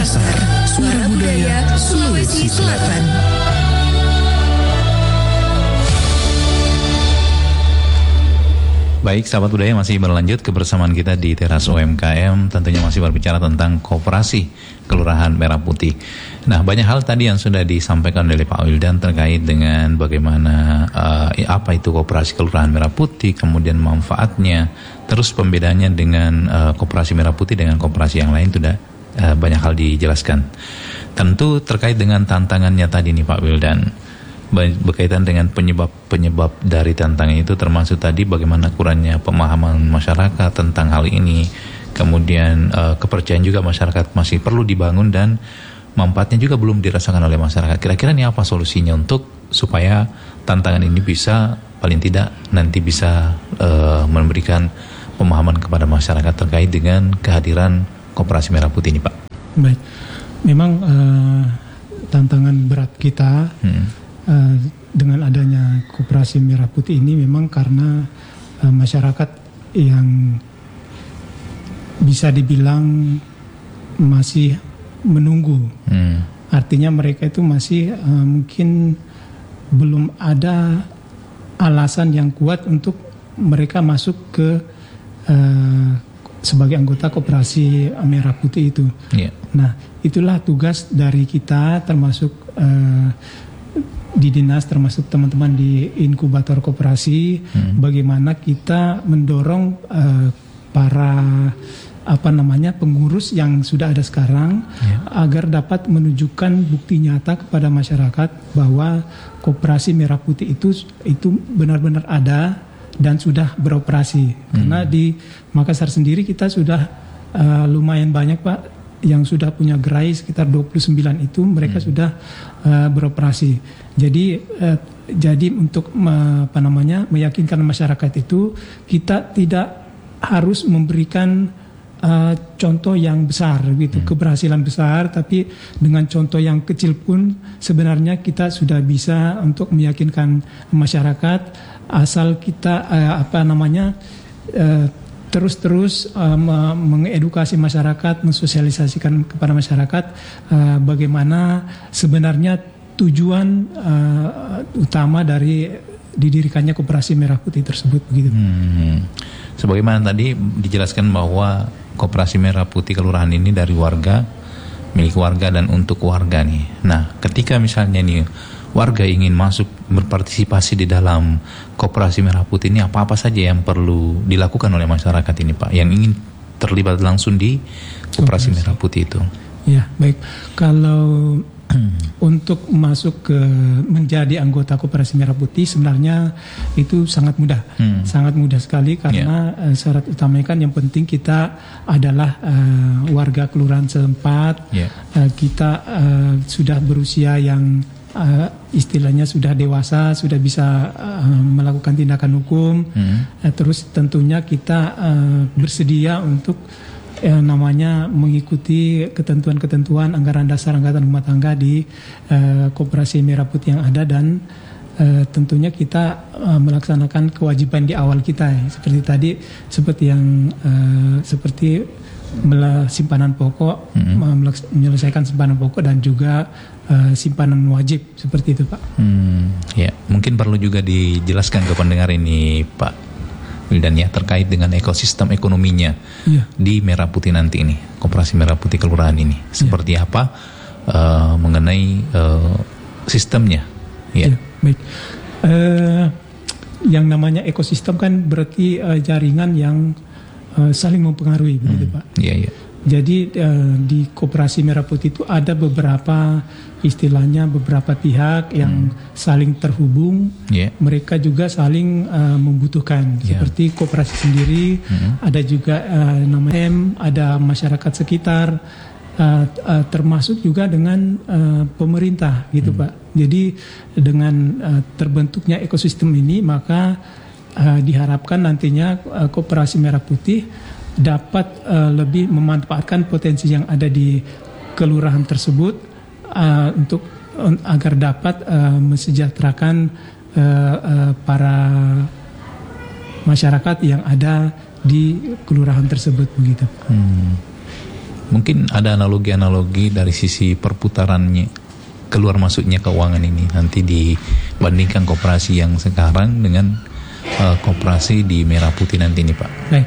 Makassar, Suara Budaya Sulawesi Selatan. Baik, sahabat budaya, masih berlanjut kebersamaan kita di Teras UMKM. Tentunya masih berbicara tentang koperasi Kelurahan Merah Putih. Nah, banyak hal tadi yang sudah disampaikan oleh Pak Wildan terkait dengan bagaimana apa itu koperasi Kelurahan Merah Putih, kemudian manfaatnya, terus pembedanya dengan koperasi Merah Putih dengan koperasi yang lain. Sudah banyak hal dijelaskan. Tentu terkait dengan tantangannya tadi nih Pak Wildan, berkaitan dengan penyebab dari tantangan itu, termasuk tadi bagaimana kurangnya pemahaman masyarakat tentang hal ini, kemudian kepercayaan juga masyarakat masih perlu dibangun dan manfaatnya juga belum dirasakan oleh masyarakat. Kira-kira ini apa solusinya untuk supaya tantangan ini bisa paling tidak nanti bisa memberikan pemahaman kepada masyarakat terkait dengan kehadiran Koperasi Merah Putih ini, Pak? Baik, memang tantangan berat kita dengan adanya Koperasi Merah Putih ini memang karena masyarakat yang bisa dibilang masih menunggu. Artinya mereka itu masih mungkin belum ada alasan yang kuat untuk mereka masuk ke sebagai anggota Koperasi Merah Putih itu. Nah, itulah tugas dari kita, termasuk di dinas, termasuk teman-teman di inkubator koperasi, bagaimana kita mendorong para pengurus yang sudah ada sekarang agar dapat menunjukkan bukti nyata kepada masyarakat bahwa Koperasi Merah Putih itu benar-benar ada dan sudah beroperasi. Karena di Makassar sendiri kita sudah lumayan banyak, Pak, yang sudah punya gerai sekitar 29 itu mereka sudah beroperasi. Jadi untuk meyakinkan masyarakat itu, kita tidak harus memberikan contoh yang besar gitu, keberhasilan besar, tapi dengan contoh yang kecil pun sebenarnya kita sudah bisa untuk meyakinkan masyarakat, asal kita terus mengedukasi masyarakat, mensosialisasikan kepada masyarakat bagaimana sebenarnya tujuan utama dari didirikannya Koperasi Merah Putih tersebut, begitu. Sebagaimana tadi dijelaskan bahwa Koperasi Merah Putih Kelurahan ini dari warga, milik warga dan untuk warga nih. Nah, ketika misalnya nih warga ingin masuk berpartisipasi di dalam Koperasi Merah Putih ini, apa-apa saja yang perlu dilakukan oleh masyarakat ini, Pak, yang ingin terlibat langsung di Koperasi Merah Putih itu? Ya, baik. Kalau untuk masuk ke menjadi anggota Koperasi Merah Putih sebenarnya itu sangat mudah, sangat mudah sekali, karena syarat utamanya kan yang penting kita adalah warga kelurahan setempat, kita sudah berusia yang istilahnya sudah dewasa, sudah bisa melakukan tindakan hukum. Terus tentunya kita bersedia untuk mengikuti ketentuan-ketentuan anggaran dasar angkatan rumah tangga di Koperasi Merah Putih yang ada, dan tentunya kita melaksanakan kewajiban di awal kita, seperti tadi, seperti simpanan pokok, menyelesaikan simpanan pokok dan juga simpanan wajib, seperti itu, Pak. Ya, mungkin perlu juga dijelaskan ke pendengar ini, Pak Wildan, ya, terkait dengan ekosistem ekonominya di Merah Putih nanti ini, Koperasi Merah Putih Kelurahan ini, seperti apa mengenai sistemnya. Baik. Yang namanya ekosistem kan berarti jaringan yang saling mempengaruhi, begitu, Pak. Jadi di Koperasi Merah Putih itu ada beberapa pihak yang saling terhubung. Mereka juga saling membutuhkan. Seperti koperasi sendiri, ada juga namanya ada masyarakat sekitar, termasuk juga dengan pemerintah, gitu, Pak. Jadi dengan terbentuknya ekosistem ini, maka diharapkan nantinya Koperasi Merah Putih dapat lebih memanfaatkan potensi yang ada di kelurahan tersebut untuk agar dapat mensejahterakan para masyarakat yang ada di kelurahan tersebut, begitu. Mungkin ada analogi-analogi dari sisi perputarannya, keluar masuknya keuangan ini nanti dibandingkan koperasi yang sekarang dengan koperasi di Merah Putih nanti ini Pak. Baik.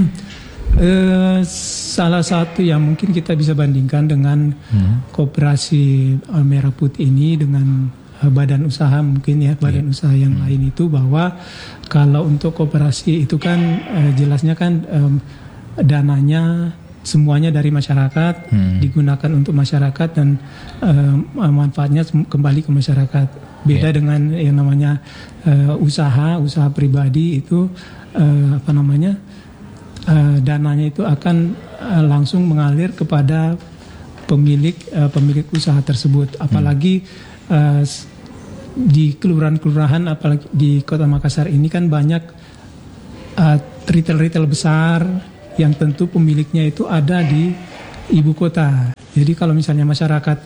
Salah satu yang mungkin kita bisa bandingkan dengan koperasi Merah Putih ini dengan badan usaha mungkin ya, badan usaha yang lain itu, bahwa kalau untuk koperasi itu kan jelasnya kan dananya semuanya dari masyarakat, digunakan untuk masyarakat dan manfaatnya kembali ke masyarakat. Beda dengan yang namanya usaha pribadi itu dananya itu akan langsung mengalir kepada pemilik usaha tersebut. Apalagi di kelurahan-kelurahan, apalagi di Kota Makassar ini kan banyak retail besar yang tentu pemiliknya itu ada di ibu kota. Jadi kalau misalnya masyarakat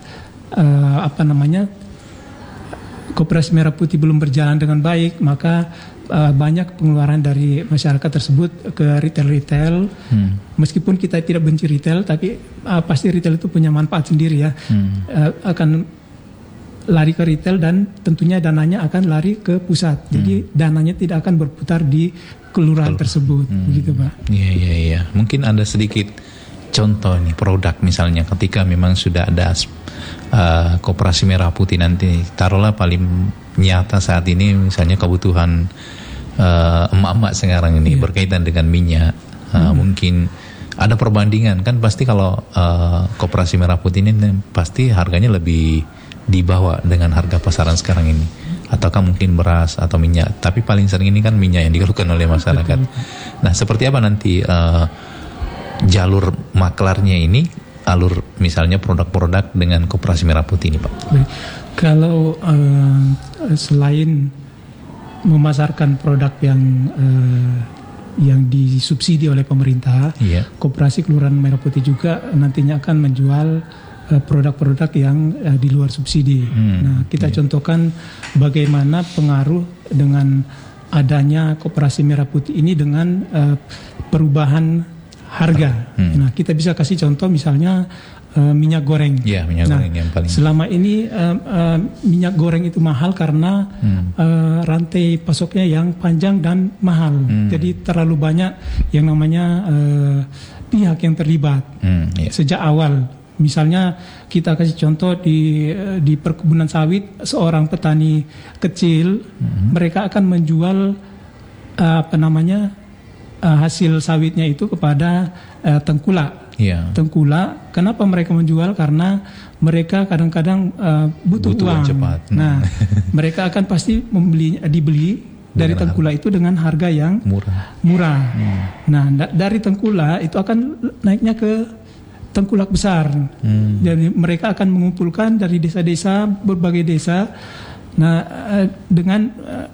Koperasi Merah Putih belum berjalan dengan baik, maka banyak pengeluaran dari masyarakat tersebut ke retail. Meskipun kita tidak benci retail, tapi pasti retail itu punya manfaat sendiri ya. Akan lari ke retail dan tentunya dananya akan lari ke pusat. Jadi dananya tidak akan berputar di kelurahan tersebut, begitu Pak. Iya. Mungkin ada sedikit contoh nih produk misalnya ketika memang sudah ada Koperasi Merah Putih nanti, taruhlah paling nyata saat ini misalnya kebutuhan emak-emak sekarang ini berkaitan dengan minyak. Mungkin ada perbandingan kan, pasti kalau Koperasi Merah Putih ini pasti harganya lebih dibawa dengan harga pasaran sekarang ini, ataukah mungkin beras atau minyak, tapi paling sering ini kan minyak yang dikeluhkan oleh masyarakat. Nah, seperti apa nanti jalur maklarnya ini, alur misalnya produk-produk dengan Koperasi Merah Putih ini Pak? Kalau selain memasarkan produk yang disubsidi oleh pemerintah, Koperasi Kelurahan Merah Putih juga nantinya akan menjual produk-produk yang di luar subsidi. Nah, kita contohkan bagaimana pengaruh dengan adanya Koperasi Merah Putih ini dengan perubahan harga. Nah, kita bisa kasih contoh misalnya minyak goreng. Iya, minyak goreng yang paling. Selama ini minyak goreng itu mahal karena rantai pasoknya yang panjang dan mahal. Jadi terlalu banyak yang namanya pihak yang terlibat sejak awal. Misalnya kita kasih contoh di perkebunan sawit, seorang petani kecil mereka akan menjual hasil sawitnya itu kepada tengkulak. Tengkulak, kenapa mereka menjual? Karena mereka kadang-kadang butuh uang cepat. Nah, mereka akan pasti dibeli dari tengkulak itu dengan harga yang murah. Nah, dari tengkulak itu akan naiknya ke tengkulak besar. Jadi mereka akan mengumpulkan dari desa-desa, berbagai desa. Nah, dengan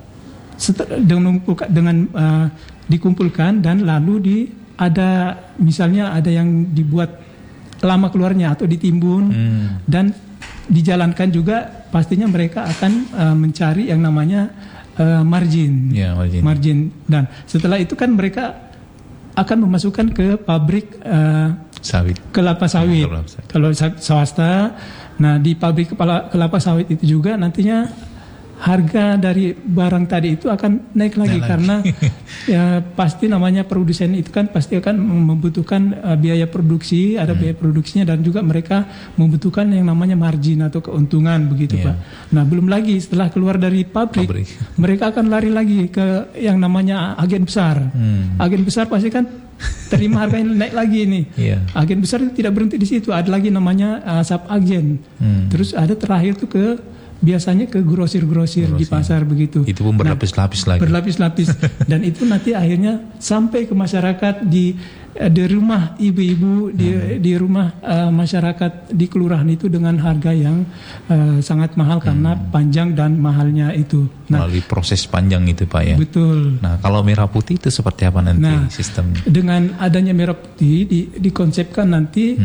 dikumpulkan dan lalu misalnya ada yang dibuat lama keluarnya atau ditimbun dan dijalankan juga, pastinya mereka akan mencari yang namanya margin. Margin. Dan setelah itu kan mereka akan memasukkan ke pabrik kelapa sawit. Kalau swasta, nah di pabrik kelapa sawit itu juga nantinya harga dari barang tadi itu akan naik lagi karena ya pasti namanya produsen itu kan pasti akan membutuhkan biaya produksi, ada biaya produksinya, dan juga mereka membutuhkan yang namanya margin atau keuntungan begitu Pak. Nah, belum lagi setelah keluar dari pabrik mereka akan lari lagi ke yang namanya agen besar. Agen besar pasti kan terima harganya naik lagi nih. Agen besar itu tidak berhenti di situ, ada lagi namanya sub agen. Terus ada terakhir tuh biasanya ke grosir-grosir di pasar begitu. Itu pun berlapis-lapis lagi. Berlapis-lapis. Dan itu nanti akhirnya sampai ke masyarakat di rumah ibu-ibu, di rumah masyarakat di kelurahan itu dengan harga yang sangat mahal karena panjang dan mahalnya itu. Nah, melalui proses panjang itu Pak ya. Betul. Nah, kalau Merah Putih itu seperti apa nanti sistemnya? Dengan adanya Merah Putih dikonsepkan nanti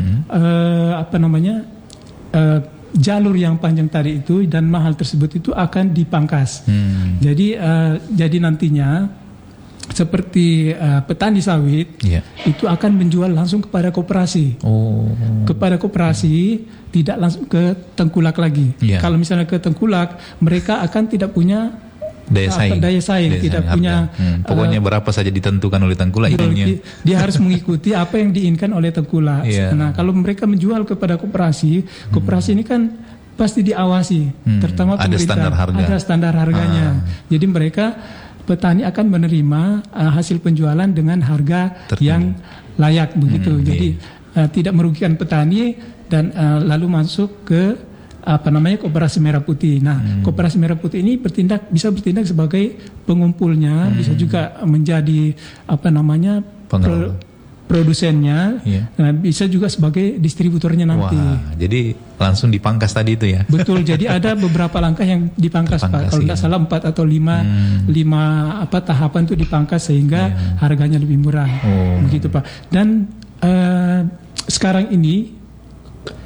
jalur yang panjang tadi itu dan mahal tersebut itu akan dipangkas. Jadi nantinya seperti petani sawit itu akan menjual langsung kepada koperasi. Kepada koperasi, tidak langsung ke tengkulak lagi. Kalau misalnya ke tengkulak, mereka akan tidak punya daya saing, tidak punya pokoknya berapa saja ditentukan oleh tengkulak itunya. Dia harus mengikuti apa yang diinginkan oleh tengkulak. Nah, kalau mereka menjual kepada koperasi, koperasi ini kan pasti diawasi, terutama pemerintah. Ada standar harganya. Jadi mereka petani akan menerima hasil penjualan dengan harga yang layak begitu. Jadi tidak merugikan petani dan lalu masuk ke Koperasi Merah Putih. Nah, Koperasi Merah Putih ini bisa bertindak sebagai pengumpulnya, bisa juga menjadi produsennya, nah, bisa juga sebagai distributornya nanti. Jadi langsung dipangkas tadi itu ya? Betul. Jadi ada beberapa langkah yang dipangkas Pak. Kalau tidak salah 4 atau 5 tahapan itu dipangkas sehingga harganya lebih murah. Begitu Pak. Dan sekarang ini